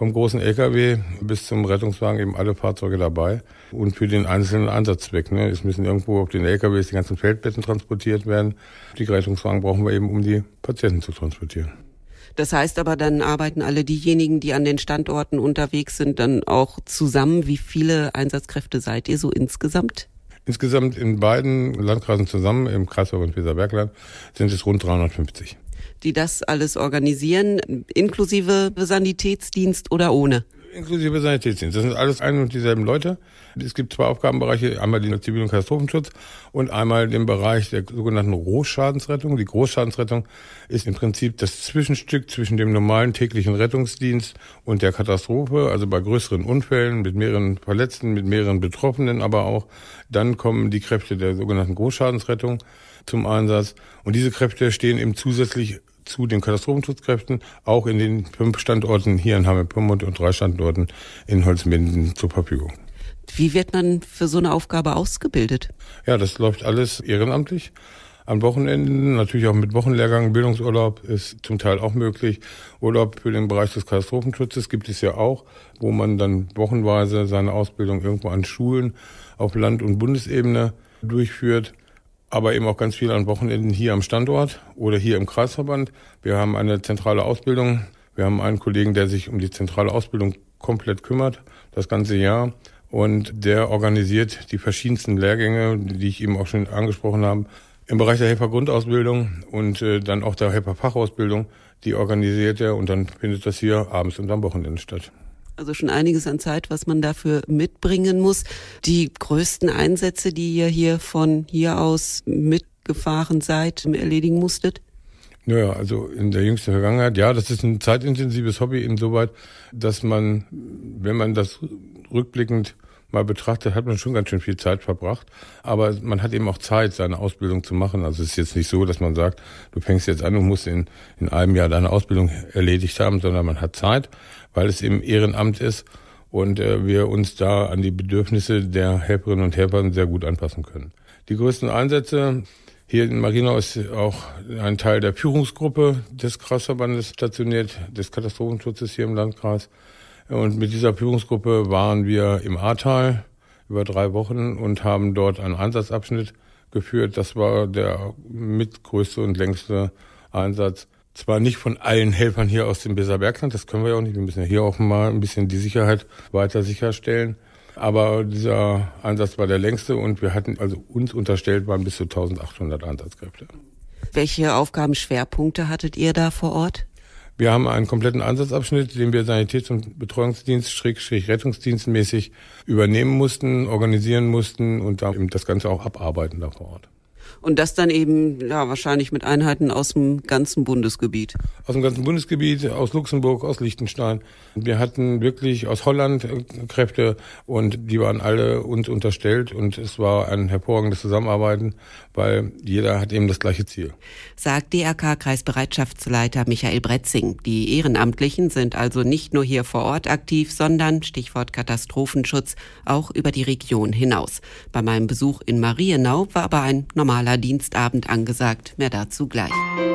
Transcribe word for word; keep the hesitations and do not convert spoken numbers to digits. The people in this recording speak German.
vom großen L K W bis zum Rettungswagen eben alle Fahrzeuge dabei. Und für den einzelnen Einsatzzweck. Ne? Es müssen irgendwo auf den L K Ws die ganzen Feldbetten transportiert werden. Die Rettungswagen brauchen wir eben, um die Patienten zu transportieren. Das heißt aber, dann arbeiten alle diejenigen, die an den Standorten unterwegs sind, dann auch zusammen. Wie viele Einsatzkräfte seid ihr so insgesamt? Insgesamt in beiden Landkreisen zusammen, im Kreisverband Weserbergland, sind es rund dreihundertfünfzig. Die das alles organisieren, inklusive Sanitätsdienst oder ohne? Inklusive Sanitätsdienst. Das sind alles ein und dieselben Leute. Es gibt zwei Aufgabenbereiche, einmal den Zivil- und Katastrophenschutz und einmal den Bereich der sogenannten Großschadensrettung. Die Großschadensrettung ist im Prinzip das Zwischenstück zwischen dem normalen täglichen Rettungsdienst und der Katastrophe, also bei größeren Unfällen mit mehreren Verletzten, mit mehreren Betroffenen, aber auch dann kommen die Kräfte der sogenannten Großschadensrettung zum Einsatz. Und diese Kräfte stehen eben zusätzlich zu den Katastrophenschutzkräften auch in den fünf Standorten hier in Hameln-Pyrmont und drei Standorten in Holzminden zur Verfügung. Wie wird man für so eine Aufgabe ausgebildet? Ja, das läuft alles ehrenamtlich. An Wochenenden, natürlich auch mit Wochenlehrgang, Bildungsurlaub ist zum Teil auch möglich. Urlaub für den Bereich des Katastrophenschutzes gibt es ja auch, wo man dann wochenweise seine Ausbildung irgendwo an Schulen auf Land- und Bundesebene durchführt. Aber eben auch ganz viel an Wochenenden hier am Standort oder hier im Kreisverband. Wir haben eine zentrale Ausbildung. Wir haben einen Kollegen, der sich um die zentrale Ausbildung komplett kümmert, das ganze Jahr. Und der organisiert die verschiedensten Lehrgänge, die ich eben auch schon angesprochen habe, im Bereich der Helfergrundausbildung und äh, dann auch der Helferfachausbildung. Die organisiert er und dann findet das hier abends und am Wochenende statt. Also schon einiges an Zeit, was man dafür mitbringen muss. Die größten Einsätze, die ihr hier von hier aus mitgefahren seid, erledigen musstet? Naja, also in der jüngsten Vergangenheit, ja, das ist ein zeitintensives Hobby insoweit, dass man, wenn man das rückblickend mal betrachtet, hat man schon ganz schön viel Zeit verbracht. Aber man hat eben auch Zeit, seine Ausbildung zu machen. Also es ist jetzt nicht so, dass man sagt, du fängst jetzt an und musst in, in einem Jahr deine Ausbildung erledigt haben, sondern man hat Zeit, weil es eben Ehrenamt ist und äh, wir uns da an die Bedürfnisse der Helferinnen und Helfer sehr gut anpassen können. Die größten Einsätze hier in Marienau ist auch ein Teil der Führungsgruppe des Kreisverbandes stationiert, des Katastrophenschutzes hier im Landkreis. Und mit dieser Führungsgruppe waren wir im Ahrtal über drei Wochen und haben dort einen Einsatzabschnitt geführt. Das war der mitgrößte und längste Einsatz. Zwar nicht von allen Helfern hier aus dem Weserbergland, das können wir ja auch nicht. Wir müssen ja hier auch mal ein bisschen die Sicherheit weiter sicherstellen. Aber dieser Einsatz war der längste und wir hatten, also uns unterstellt waren bis zu eintausendachthundert Einsatzkräfte. Welche Aufgabenschwerpunkte hattet ihr da vor Ort? Wir haben einen kompletten Einsatzabschnitt, den wir Sanitäts- und Betreuungsdienst, Schrägstrich Rettungsdienstmäßig übernehmen mussten, organisieren mussten und da eben das Ganze auch abarbeiten da vor Ort. Und das dann eben, ja, wahrscheinlich mit Einheiten aus dem ganzen Bundesgebiet. Aus dem ganzen Bundesgebiet, aus Luxemburg, aus Liechtenstein. Wir hatten wirklich aus Holland Kräfte und die waren alle uns unterstellt und es war ein hervorragendes Zusammenarbeiten, weil jeder hat eben das gleiche Ziel. Sagt D R K-Kreisbereitschaftsleiter Michael Bretzing. Die Ehrenamtlichen sind also nicht nur hier vor Ort aktiv, sondern, Stichwort Katastrophenschutz, auch über die Region hinaus. Bei meinem Besuch in Marienau war aber ein normaler Dienstabend angesagt. Mehr dazu gleich.